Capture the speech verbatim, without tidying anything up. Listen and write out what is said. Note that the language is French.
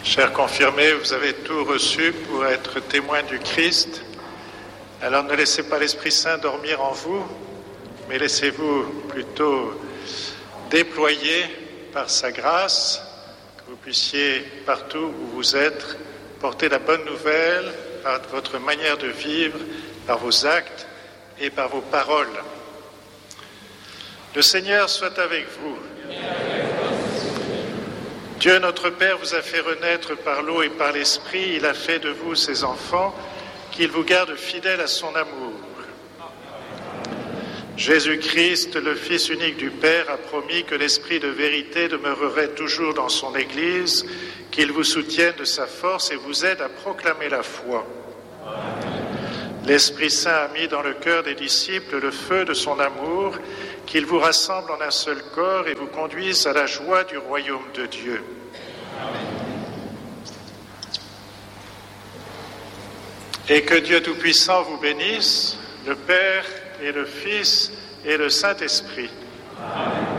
Chers confirmés, vous avez tout reçu pour être témoins du Christ. Alors ne laissez pas l'Esprit Saint dormir en vous, mais laissez-vous plutôt déployer par sa grâce, que vous puissiez, partout où vous êtes, porter la bonne nouvelle par votre manière de vivre, par vos actes et par vos paroles. Le Seigneur soit avec vous. Dieu notre Père vous a fait renaître par l'eau et par l'Esprit. Il a fait de vous ses enfants, qu'il vous garde fidèles à son amour. Jésus-Christ, le Fils unique du Père, a promis que l'Esprit de vérité demeurerait toujours dans son Église, qu'il vous soutienne de sa force et vous aide à proclamer la foi. L'Esprit Saint a mis dans le cœur des disciples le feu de son amour, qu'il vous rassemble en un seul corps et vous conduise à la joie du royaume de Dieu. Et que Dieu Tout-Puissant vous bénisse, le Père et le Fils et le Saint-Esprit. Amen.